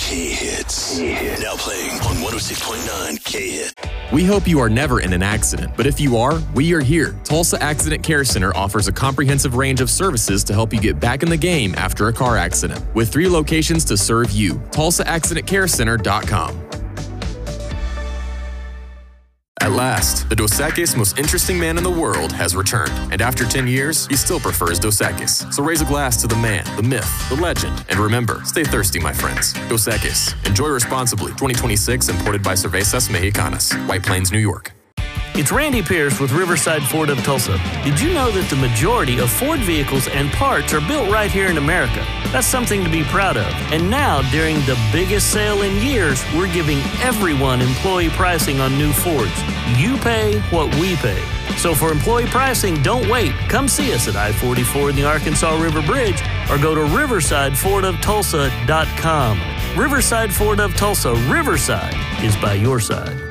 K-Hits. Now playing on 106.9 K-Hit. We hope you are never in an accident, but if you are, we are here. Tulsa Accident Care Center offers a comprehensive range of services to help you get back in the game after a car accident. With 3 locations to serve you. TulsaAccidentCareCenter.com. At last, the Dos Equis most interesting man in the world has returned. And after 10 years, he still prefers Dos Equis. So raise a glass to the man, the myth, the legend. And remember, stay thirsty, my friends. Dos Equis. Enjoy responsibly. 2026, imported by Cervezas Mexicanas. White Plains, New York. It's Randy Pierce with Riverside Ford of Tulsa. Did you know that the majority of Ford vehicles and parts are built right here in America? That's something to be proud of. And now, during the biggest sale in years, we're giving everyone employee pricing on new Fords. You pay what we pay. So for employee pricing, don't wait. Come see us at I-44 in the Arkansas River Bridge or go to riversidefordofTulsa.com. Riverside Ford of Tulsa. Riverside is by your side.